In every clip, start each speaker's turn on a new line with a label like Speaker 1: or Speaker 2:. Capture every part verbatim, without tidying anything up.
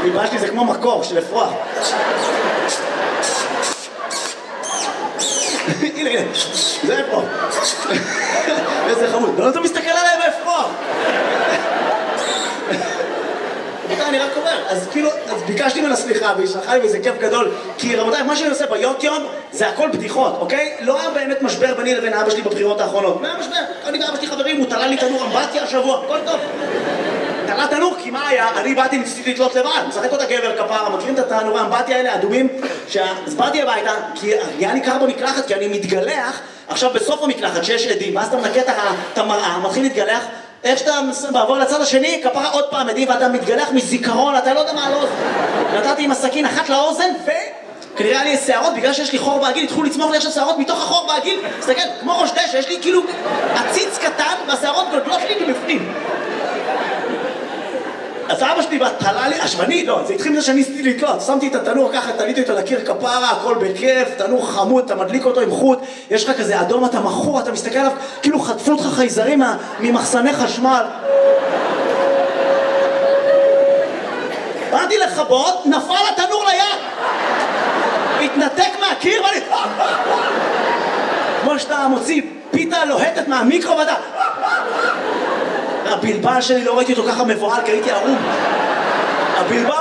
Speaker 1: גיבשתי זה כמו מקור של אפרוח. הנה, הנה, זה אפרוח. איזה חמוד. לא אתה מסתכל עליי באפרוח. אני רק אומר, אז כאילו, אז ביקשתי ממנה סליחה והיא שלחה לי וזה כיף גדול כי רבותיי, מה שאני עושה ביוטיוב זה הכל בדיחות, אוקיי? לא היה באמת משבר ביני לבין אבא שלי בבחירות האחרונות. מה היה משבר? אני ואבא שלי חברים, הוא תלה לי תנור אמבטיה השבוע, הכל טוב. תלה תנור, כי מה היה? אני באתי ניסיתי לתלות לבד, משחק אותה גבר כפרה, מכירים את התנורי האמבטיה האלה, האדומים? אז באתי הביתה, כי היה לי קר במקלחת, כי אני מתגלח עכשיו בסוף המקלחת שיש עדים, ואז אתה מנקה את המראה, מתחיל להתגלח איך שאתה בעבור לצד השני, כפרה עוד פעם עדים ואתה מתגלח מזיכרון, אתה לא יודע מה על האוזן. נתתי עם הסכין אחת לאוזן וכנראה לי שערות, בגלל שיש לי חור בעגיל, התחילו לצמוח לי עכשיו שערות מתוך החור בעגיל. תסתכל, כמו ראש דשא, יש לי כאילו עציץ קטן והשערות גדולות לי מבפנים. אז אבא שלי תלה לי, השמני, לא, זה התחיל מזה שאני ניסיתי לתלות, שמתי את התנור ככה, תליתי אותו לקיר כפרה, הכל בכיף, תנור חמוד, אתה מדליק אותו עם חוט, יש לך כזה אדום, אתה מכור, אתה מסתכל עליו, כאילו חטפו אותך חייזרים ממחסני חשמל. באתי לכבות, נפל התנור ליד, התנתק מהקיר ואני... כמו שאתה מוציא פיתה לוהטת מהמיקרו ואתה... הבלבל שלי לא ראיתי אותו ככה מבועל כי הייתי ערום. הבלבל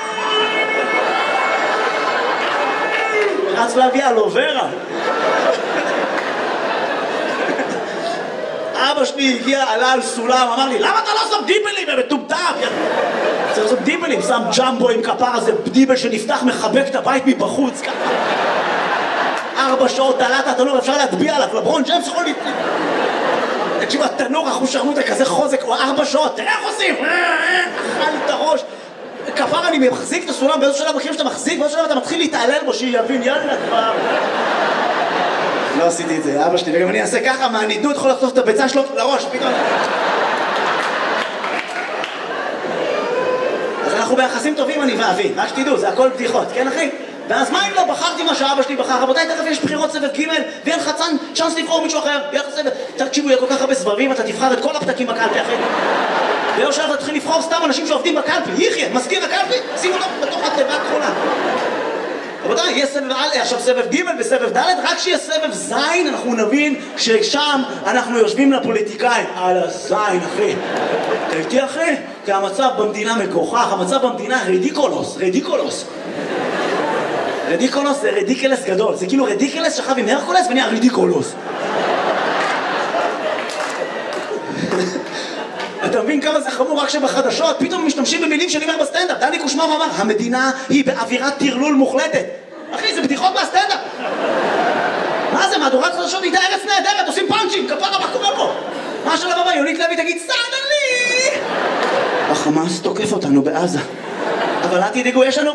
Speaker 1: רץ להביא אלוברה. אבא שלי הגיע, עלה על סולם, אמר לי למה אתה לא עושה דיבלים? הם מטומטם. צריך לעשות דיבלים, שם ג'מבו עם כפר הזה, דיבל שנפתח מחבק את הבית מבחוץ ככה. ארבע שעות תלת התנור, אפשר להטביע עליו, לברון ג'יימס יכול להטביע. תקשיב, התנור אחושרמוטה כזה חוזק, הוא ארבע שעות, תראה איך עושים! אכל את הראש. כפר אני מחזיק את הסולם, באיזו שלב מכירים שאתה מחזיק, באיזו שלב אתה מתחיל להתעלל בו, שיבין, יאללה כבר. לא עשיתי את זה, אבא שלי, וגם אני אעשה ככה, מהנידות יכול לחטוף את הביצה שלו לראש, פתאום. אז אנחנו ביחסים טובים, אני ואבי, רק שתדעו, זה הכל בדיחות, כן אחי? ואז מה אם לא בחרתי מה שאבא שלי בחר? רבותיי, תכף יש בחירות סבב ג' ואין חצן צ'אנס לבחור מישהו אחר. תקשיבו, יהיה כל כך הרבה סבבים, אתה תבחר את כל הפתקים בקלפי אחרי. ולא שאתה תתחיל לבחור סתם אנשים שעובדים בקלפי. יחיה, מזכיר הקלפי, שימו לו בתוך התיבה הכחולה. רבותיי, יהיה סבב א', עכשיו סבב ג' וסבב ד', רק שיהיה סבב ז', אנחנו נבין ששם אנחנו יושבים לפוליטיקאים. על הזין, אחי. אתה איתי, אחי? כי המצב במדינה מגוחך, המצב במדינה רדיקולוס, רדיקולוס. רדיקולוס זה רדיקלס גדול, זה כאילו רדיקלס שכב עם הרקולס ונהיה רדיקולוס. אתה מבין כמה זה חמור רק שבחדשות פתאום משתמשים במילים שאני אומר בסטנדאפ. דני קושמר אמר, המדינה היא באווירת טרלול מוחלטת. אחי, זה בדיחות מהסטנדאפ. מה זה, מהדורת חדשות הייתה ארץ נהדרת, עושים פאנצ'ים, כפרה, מה קורה פה? מה שלב הבא, יונית לוי תגיד, סדלי! החמאס תוקף אותנו בעזה. אבל אל תדאגו, יש לנו...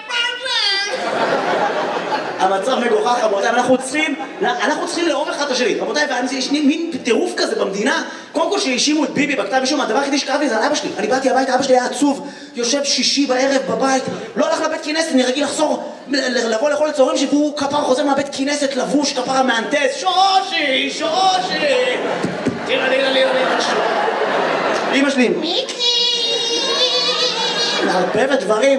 Speaker 1: המצב מגוחך, רבותיי, אנחנו צריכים, אנחנו צריכים לאהוב אחד את השני, רבותיי, ויש מין טירוף כזה במדינה. קודם כל שהאשימו את ביבי בכתב אישום, הדבר הכי שקרה לי זה על אבא שלי. אני באתי הביתה, אבא שלי היה עצוב, יושב שישי בערב בבית, לא הלך לבית כנסת, אני רגיל לחזור, לבוא לאכול לצהריים שהוא כפר חוזר מהבית כנסת, לבוש, כפר המהנדס, שושי, שושי. תראה, תראה, תראה, תראה. אמא שלי, מיקי. מערבבת דברים.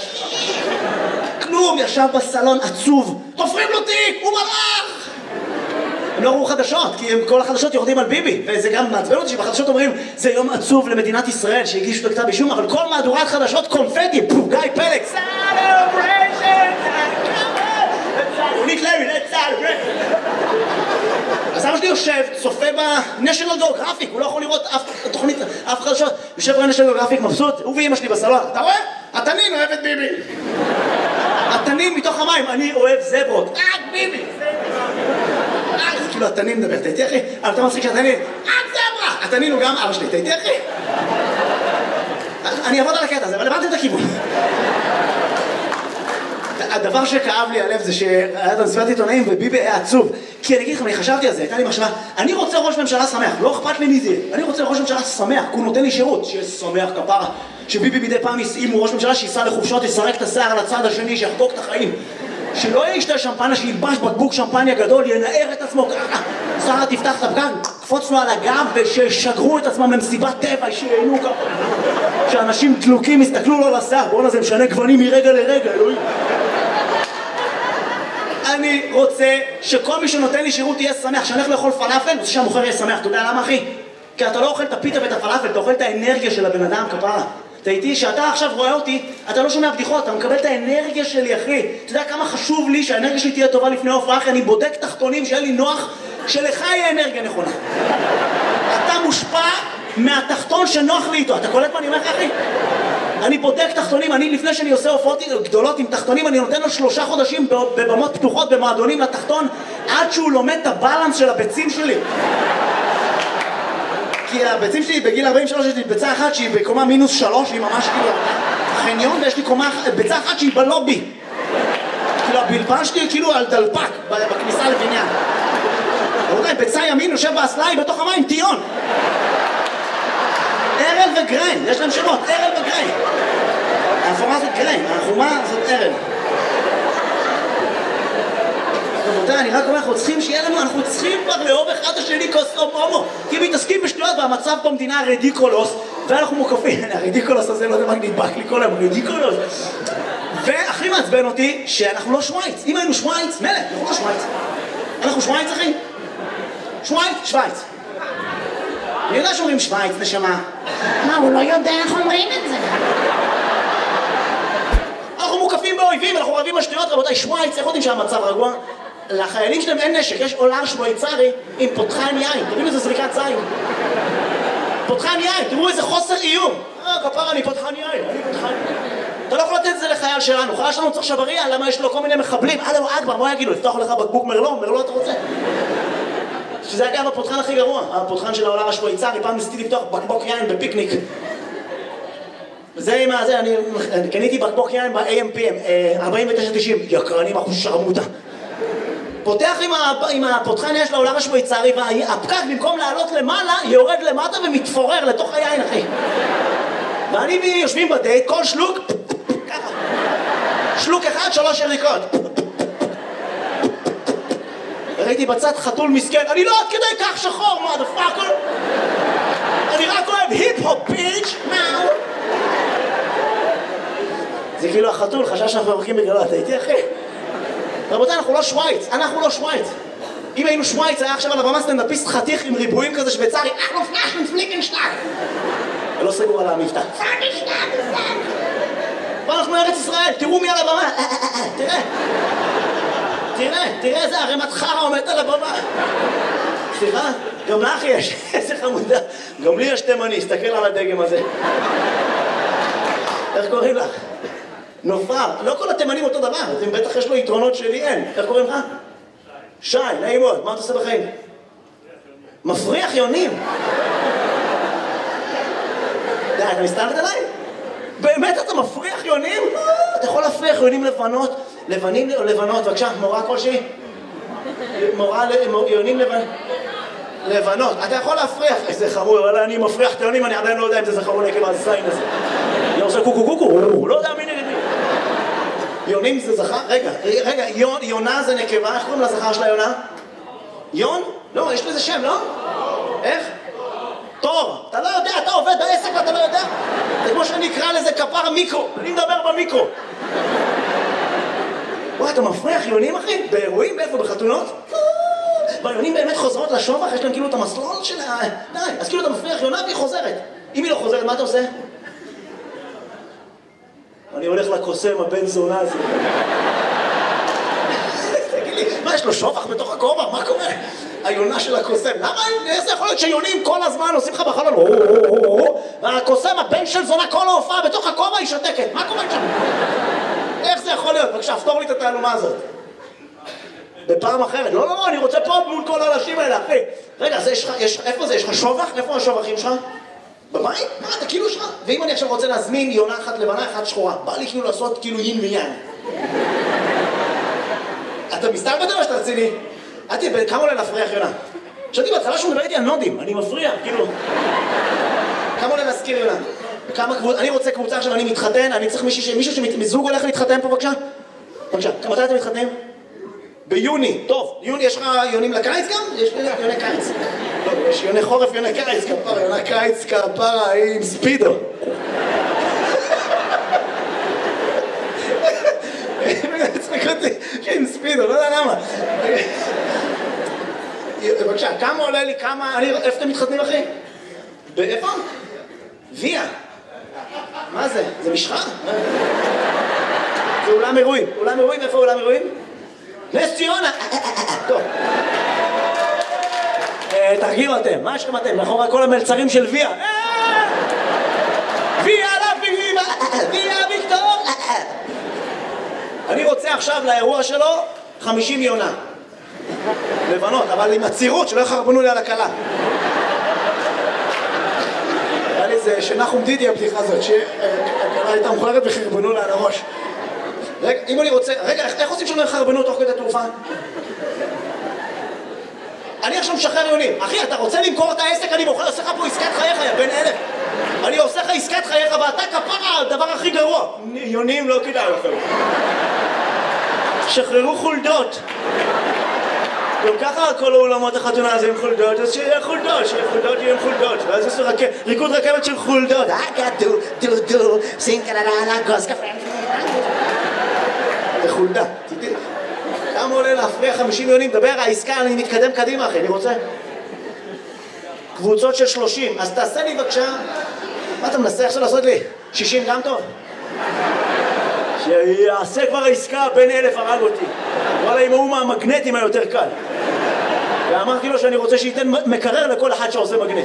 Speaker 1: כלום, ישב בסלון עצוב, תופרים לו תיק, הוא מלאך! הם לא ראו חדשות, כי כל החדשות יורדים על ביבי, וזה גם מעצבן אותי שבחדשות אומרים זה יום עצוב למדינת ישראל שהגישו לכתב אישום, אבל כל מהדורת חדשות קונפטי, פו, גיא פלג, סלבריישן, יונית לוי, let's celebrate. אז אבא שלי יושב, צופה ב-National Geographic, הוא לא יכול לראות אף תוכנית, אף חדשות, יושב ב-National Geographic מבסוט, הוא ואמא שלי בסלון, אתה רואה? התנין אוהב את ביבי. התנין מתוך המים, אני אוהב זברות, רק ביבי. זה כאילו התנין מדבר, אתה איתי אחי? אבל אתה מצחיק שהתנין, רק זברה. התנין הוא גם אבא שלי, אתה איתי אחי? אני אעבוד על הקטע הזה, אבל הבנתם את הכיוון. הדבר שכאב לי הלב זה שהיה את המסיבת עיתונאים וביבי היה עצוב. כי אני אגיד לכם, אני חשבתי על זה, הייתה לי מחשבה, אני רוצה ראש ממשלה שמח, לא אכפת לי מי זה. אני רוצה ראש ממשלה שמח, כי הוא נותן לי שירות, שיהיה שמח כפרה. שביבי מדי פעם, אם הוא ראש ממשלה, שיסע לחופשות, יסרק את השיער על הצד השני, שיחגוג את החיים. שלא ישתה שמפניה, שילבש בקבוק שמפניה גדול, ינער את עצמו ככה. שרה תפתח את הפקק, לקפוץ לו על הגב וששגרו את עצמם למסיבת טבע, שיהנו ככה. שאנשים דלוקים הסתכלו לו לשיער, בואנה זה משנה גוונים מרגע לרגע, אלוהים. אני רוצה שכל מי שנותן לי שירות יהיה שמח, שאני הולך לאכול פלאפל, רוצה שהמוכר יהיה שמח, אתה יודע למה אחי? כי אתה לא אוכל את הפיתה ואת הפלאפל, אתה אוכל את האנרגיה של הבן אדם, כפרה. אתה איתי, שאתה עכשיו רואה אותי, אתה לא שומע בדיחות, אתה מקבל את האנרגיה שלי, אחי. אתה יודע כמה חשוב לי שהאנרגיה שלי תהיה טובה לפני ההופעה, אחי, אני בודק תחתונים שיהיה לי נוח, שלך יהיה אנרגיה נכונה. אתה מושפע מהתחתון שנוח לי איתו, אתה קולט מה אני אומר לך, אחי? אני בודק תחתונים, אני לפני שאני עושה הופעות גדולות עם תחתונים, אני נותן לו שלושה חודשים בבמות פתוחות, במועדונים לתחתון, עד שהוא לומד את הבלנס של הביצים שלי. כי הביצים שלי בגיל ארבעים ושלוש יש לי ביצה אחת שהיא בקומה מינוס שלוש, היא ממש כאילו חניון, ויש לי קומה, ביצה אחת שהיא בלובי. כאילו הבלבן שלי כאילו על דלפק בכניסה לבניין. רבותיי, ביצה ימין יושב באסלה, בתוך המים, טיון. ארל וגריין, יש להם שמות, ארל וגריין. האפורה זאת גריין, החומה זאת ארל. רבותיי, אני רק אומר, אנחנו צריכים שיהיה לנו, אנחנו צריכים כבר לאהוב אחד השני כוס הומו, כי מתעסקים בשטויות והמצב במדינה הרדיקולוס, ואנחנו מוקפים, הרדיקולוס הזה לא יודע מה נדבק לי כל היום, רדיקולוס. והכי מעצבן אותי שאנחנו לא שוויץ, אם היינו שוויץ, מלך, אנחנו לא שוויץ. אנחנו שוויץ אחי? שוויץ? שוויץ. אני יודע שאומרים שוויץ, נשמה.
Speaker 2: מה, הוא לא יודע איך אומרים את זה.
Speaker 1: אנחנו מוקפים באויבים, אנחנו רבים בשטויות, רבותיי, שוויץ, איך יודעים שהמצב רגוע? לחיילים שלהם אין נשק, יש עולר שוויצרי עם פותחן יין, תראו איזה זריקת זין. פותחן יין, תראו איזה חוסר איום. אה, כפר, אני פותחן יין, אני פותחן יין. אתה לא יכול לתת את זה לחייל שלנו, חייל שלנו צריך שבריה, למה יש לו כל מיני מחבלים? אללהו אכבר, מה יגידו? לפתוח לך בקבוק מרלו? מרלו אתה רוצה? שזה אגב הפותחן הכי גרוע, הפותחן של העולר השוויצרי, פעם ניסיתי לפתוח בקבוק יין בפיקניק. זה עם הזה, אני קניתי בקבוק יין ב-איי אם פי אם, ארבעים ותשע תשעים, יקרנים אחוז שרמוטה. פותח עם הפותחן יש לעולר השוויצרי, והפקק במקום לעלות למעלה, יורד למטה ומתפורר לתוך היין, אחי. ואני ויושבים בדייט, כל שלוק, ככה. שלוק אחד, שלוש יריקות. ראיתי בצד חתול מסכן, אני לא עד כדי כך שחור, motherfucker. אני רק אוהב היפ-הופ, ביץ', מאו. זה כאילו החתול, חשש שאנחנו מרקים בגללו, אתה איתי אחי? רבותיי, אנחנו לא שוויץ, אנחנו לא שוויץ. אם היינו שוויץ, היה עכשיו על הבמה סטנדאפיסט חתיך עם ריבועים כזה שוויצרי, אנחנו פלאשן פליקנשטאק. ולא סגור על המבטא. פה אנחנו ארץ ישראל, תראו מי על הבמה, תראה. תראה, תראה איזה ערימת חרא עומדת על הבמה. סליחה, גם לך יש, איזה חמודה. גם לי יש תימני, הסתכל על הדגם הזה. איך קוראים לך? נופר, לא כל התימנים אותו דבר, אם בטח יש לו יתרונות שלי אין. איך קוראים לך? שי, נעים מאוד, מה אתה עושה בחיים? מפריח יונים. די, אתה מסתלבט עליי? באמת אתה מפריח יונים? אתה יכול להפריח יונים לבנות, לבנים או לבנות, בבקשה, מורה כלשהי? מורה יונים לבנות. לבנות, אתה יכול להפריח, איזה חמור, אבל אני מפריח את היונים, אני עדיין לא יודע אם זה זכרון עקב הזין הזה. אני עושה קוקו קוקו, הוא לא יודע מי נגדי. יונים זה זכר? רגע, רגע, יונה זה נקבה, איך קוראים לזכר של היונה? יון? לא, יש לזה שם, לא? איך? תור, אתה לא יודע, אתה עובד בעסק ואתה לא יודע? זה כמו שאני אקרא לזה כפר מיקרו, אני מדבר במיקרו. וואי, אתה מפריח יונים אחי? באירועים? באיפה? בחתונות? והיונים באמת חוזרות לשובח, יש להם כאילו את המסלול של ה... די, אז כאילו אתה מפריח יונה והיא חוזרת. אם היא לא חוזרת, מה אתה עושה? אני הולך לקוסם, הבן זונה הזה. תגיד לי, מה, יש לו שובח בתוך הכובע? מה קורה? היונה של הקוסם. למה? איזה יכול להיות שיונים כל הזמן עושים לך בחלון? והקוסם, הבן של זונה, כל ההופעה בתוך הכובע היא שתקת. מה קורה שם? איך זה יכול להיות? בבקשה, פתור לי את התעלומה הזאת. בפעם אחרת. לא, לא, לא, אני רוצה פה מול כל האנשים האלה, אחי. רגע, זה יש לך, יש, איפה זה? יש לך שובח? איפה השובחים שלך? בבית? מה, אתה כאילו שלך? ואם אני עכשיו רוצה להזמין יונה אחת לבנה, אחת שחורה, בא לי כאילו לעשות כאילו יין ויין. אתה מסתלבט או שאתה רציני? אתי, כמה עולה להפריח יונה? חשבתי בהתחלה שהוא מדבר איתי על נודים, אני מפריע, כאילו. כמה עולה להזכיר יונה? כמה קבוצה, אני רוצה קבוצה עכשיו, אני מתחתן, אני צריך מישהו, מישהו שמזוג הולך להתחתן פה, בבקשה? בבקשה, מתי אתם מתחתנים? ביוני, טוב, יוני, יש לך יונים לקיץ גם? יש לי יוני קיץ. לא, יש יוני חורף, יוני קיץ, כפרה, יוני קיץ, כפרה, עם ספידו. צחיק אותי, עם ספידו, לא יודע למה. בבקשה, כמה עולה לי, כמה... איפה אתם מתחתנים, אחי? באיפה? ויה. מה זה? זה משחה? זה אולם אירועים. אולם אירועים? איפה אולם אירועים? נס ציונה! טוב. תרגיעו אתם, מה יש לכם אתם? מאחורי כל המלצרים של ויה. ויה לביבה! ויה ויקטור! אני רוצה עכשיו לאירוע שלו חמישים יונה. לבנות, אבל עם הצירות שלא יחרבנו לי על הקלה. היה לי זה שנחום דידי הבדיחה הזאת, שהקלה הייתה מכוערת וחרבנו לה על הראש. רגע, אם אני רוצה... רגע, איך עושים שלא יחרבנו תוך כדי תעופה? אני עכשיו משחרר יונים. אחי, אתה רוצה למכור את העסק? אני מוכר, עושה לך פה עסקת חייך, יא בן אלף. אני עושה לך עסקת חייך ואתה כפרה, הדבר הכי גרוע. יונים לא כדאי לכם. שחררו חולדות. גם ככה כל האולמות החתונה הזה עם חולדות, אז שיהיה חולדות, שיהיה חולדות, יהיה עם חולדות. ואז יש ריקוד רכבת של חולדות. אגה דו, דו דו, סינקללה, גוז קפה. זה חולדה. כמה עולה להפריע חמישים יונים? דבר, העסקה, אני מתקדם קדימה, אחי, אני רוצה. קבוצות של שלושים, אז תעשה לי בבקשה. מה אתה מנסה עכשיו לעשות לי? שישים גם טוב? שיעשה כבר העסקה, בין אלף הרג אותי. וואלה, עם ההוא מהמגנטים היותר קל. ואמרתי לו שאני רוצה שייתן מקרר לכל אחד שעושה מגנט.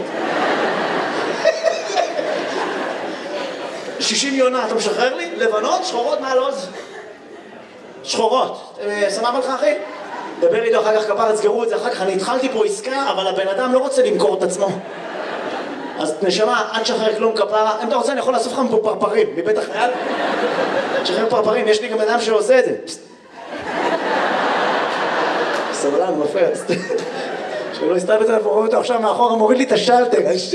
Speaker 1: שישים יונה, אתה משחרר לי? לבנות, שחורות מעל עוז. שחורות. סבבה לך, אחי? דבר איתו אחר כך, כפר, תסגרו את זה אחר כך. אני התחלתי פה עסקה, אבל הבן אדם לא רוצה למכור את עצמו. אז נשמה, אל תשחרר כלום, כפרה. אם אתה רוצה, אני יכול לאסוף לך פה פרפרים, מבית החייל. תשחרר פרפרים, יש לי גם אדם שעושה את זה. סבלן, מפרס. שלא הסתלבט עליו, רואה אותו עכשיו מאחורה, מוריד לי את השלטר.